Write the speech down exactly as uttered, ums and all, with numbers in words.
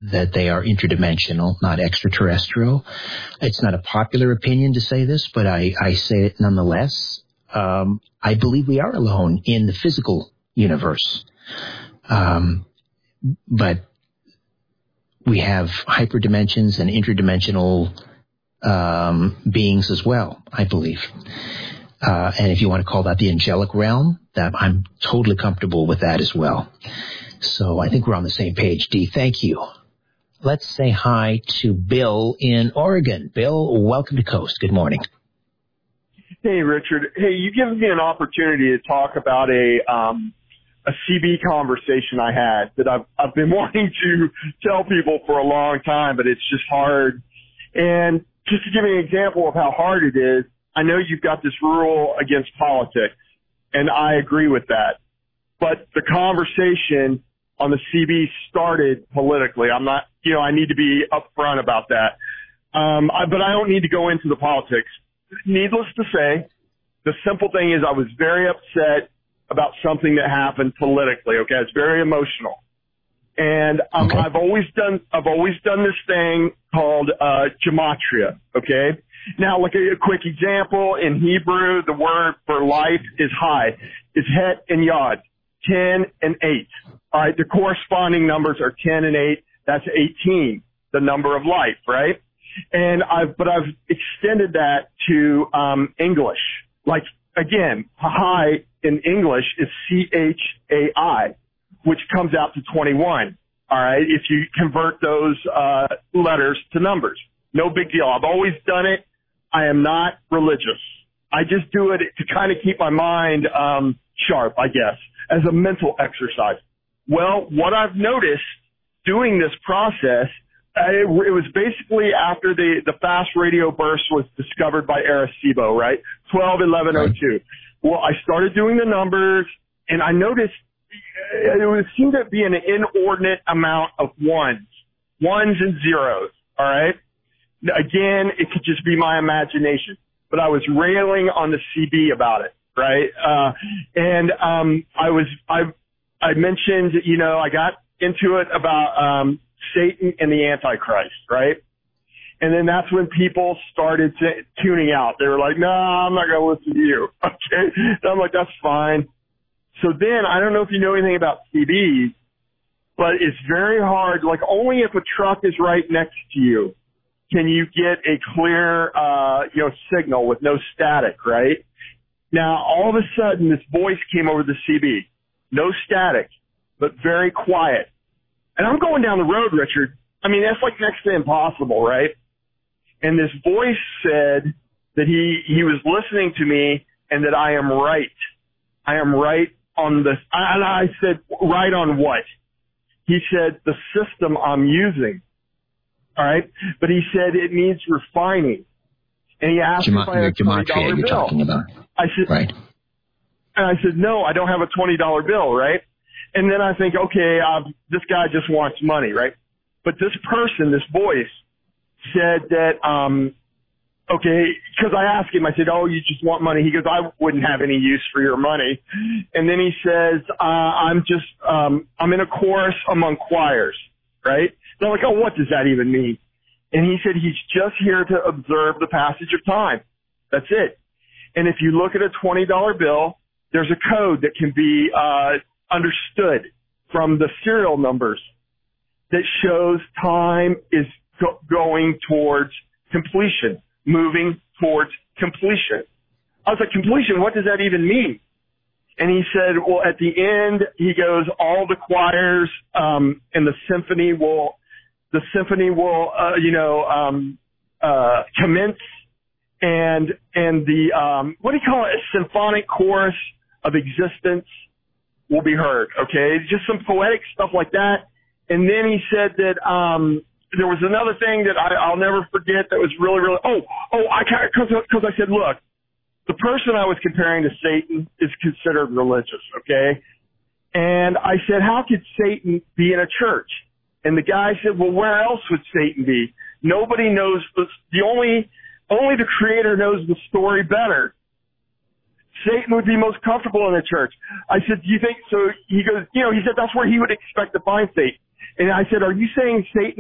that they are interdimensional, not extraterrestrial. It's not a popular opinion to say this, but I, I say it nonetheless. Um, I believe we are alone in the physical universe. Um, but we have hyperdimensions and interdimensional um, beings as well, I believe. Uh, and if you want to call that the angelic realm, that I'm totally comfortable with that as well. So I think we're on the same page. Dee, thank you. Let's say hi to Bill in Oregon. Bill, welcome to Coast. Good morning. Hey, Richard. Hey, you give me an opportunity to talk about a um, a C B conversation I had that I've I've been wanting to tell people for a long time, but it's just hard. And just to give you an example of how hard it is, I know you've got this rule against politics, and I agree with that. But the conversation on the C B started politically. I'm not, you know, I need to be upfront about that. Um, I, but I don't need to go into the politics. Needless to say, the simple thing is I was very upset about something that happened politically. Okay. It's very emotional. And, um, okay. I've always done, I've always done this thing called, uh, gematria. Okay. Now, like a, a quick example, in Hebrew, the word for life is high. It's het and yod, ten and eight. All right, the corresponding numbers are ten and eight. That's eighteen, the number of life, right? And I've, but I've extended that to um, English. Like, again, high in English is C H A I, which comes out to twenty-one. All right, if you convert those uh, letters to numbers. No big deal. I've always done it. I am not religious. I just do it to kind of keep my mind um, sharp, I guess, as a mental exercise. Well, what I've noticed doing this process, uh, it, it was basically after the, the fast radio burst was discovered by Arecibo, right? twelve eleven oh two. Well, I started doing the numbers, and I noticed it would seem to be an inordinate amount of ones, ones and zeros, all right? Again, it could just be my imagination, but I was railing on the C B about it, right? Uh, and, um, I was, I, I mentioned, you know, I got into it about, um, Satan and the Antichrist, right? And then that's when people started t- tuning out. They were like, no, nah, I'm not going to listen to you. Okay. And I'm like, that's fine. So then I don't know if you know anything about C Bs, but it's very hard. Like only if a truck is right next to you can you get a clear, uh, you know, signal with no static, right? Now, all of a sudden, this voice came over the C B. No static, but very quiet. And I'm going down the road, Richard. I mean, that's like next to impossible, right? And this voice said that he, he was listening to me and that I am right. I am right on the, and I said, right on what? He said, the system I'm using. All right. But he said it needs refining. And he asked Gema- me if I had a twenty dollar you're bill. talking about. I said, right. And I said, no, I don't have a twenty dollar bill, right? And then I think, okay, uh, this guy just wants money, right? But this person, this voice, said that, um, okay, because I asked him, I said, oh, you just want money. He goes, I wouldn't have any use for your money. And then he says, uh, I'm just, um, I'm in a chorus among choirs, right? So I'm like, oh, what does that even mean? And he said he's just here to observe the passage of time. That's it. And if you look at a twenty dollar bill, there's a code that can be uh understood from the serial numbers that shows time is go- going towards completion, moving towards completion. I was like, completion, what does that even mean? And he said, well, at the end, he goes, all the choirs um and the symphony will The symphony will, uh, you know, um, uh, commence, and and the um, what do you call it? A symphonic chorus of existence will be heard. Okay, just some poetic stuff like that. And then he said that um, there was another thing that I, I'll never forget that was really, really. Oh, oh, I can't because I said, look, the person I was comparing to Satan is considered religious. Okay, and I said, how could Satan be in a church? And the guy said, well, where else would Satan be? Nobody knows the, the only, only the Creator knows the story better. Satan would be most comfortable in the church. I said, do you think so? He goes, you know, he said that's where he would expect to find Satan. And I said, are you saying Satan